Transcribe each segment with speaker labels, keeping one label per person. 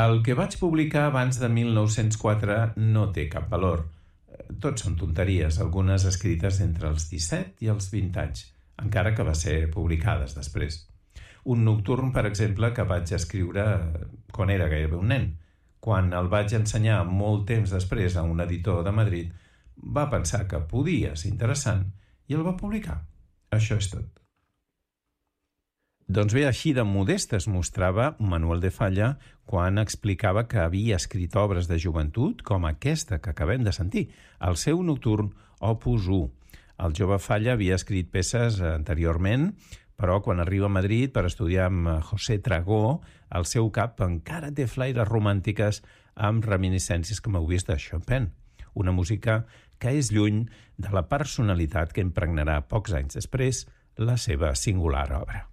Speaker 1: El que vaig publicar abans de 1904 no té cap valor. Tot són tonteries, algunes escrites entre els 17 i els 20 anys, encara que va ser publicades després. Un nocturn, per exemple, que vaig escriure quan era gairebé un nen. Quan el vaig ensenyar molt temps després a un editor de Madrid, va pensar que podia ser interessant i el va publicar. Això és tot. Doncs bé, així de modest es mostrava Manuel de Falla quan explicava que havia escrit obres de joventut com aquesta que acabem de sentir, el seu nocturn Opus 1. El jove Falla havia escrit peces anteriorment, però quan arriba a Madrid per estudiar amb José Tragó, el seu cap encara té flaires romàntiques amb reminiscències, com heu vist, de Chopin. Una música que és lluny de la personalitat que impregnarà pocs anys després la seva singular obra.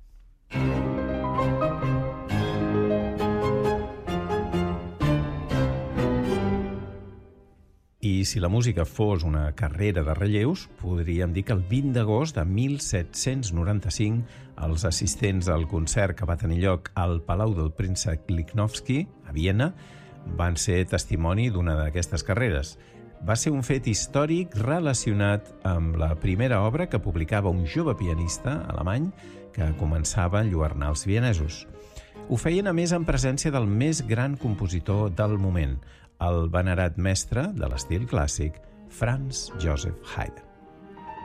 Speaker 1: I si la música fos una carrera de relleus, podríem dir que el 20 d'agost de 1795 els assistents al concert que va tenir lloc al Palau del Príncep Lichnowsky, a Viena, van ser testimoni d'una d'aquestes carreres. Va ser un fet històric relacionat amb la primera obra que publicava un jove pianista alemany que començava a enlluernar els vienesos. Ho feien, a més, en presència del més gran compositor del moment, el venerat mestre de l'estil clàssic, Franz Joseph Haydn.